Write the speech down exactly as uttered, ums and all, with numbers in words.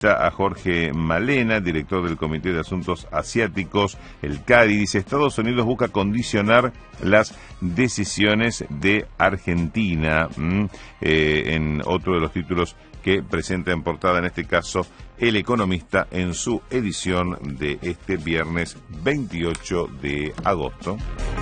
A Jorge Malena, director del Comité de Asuntos Asiáticos, el C A D I, dice: Estados Unidos busca condicionar las decisiones de Argentina. ¿Mm? Eh, en otro de los títulos que presenta en portada, en este caso, El Economista, en su edición de este viernes veintiocho de agosto.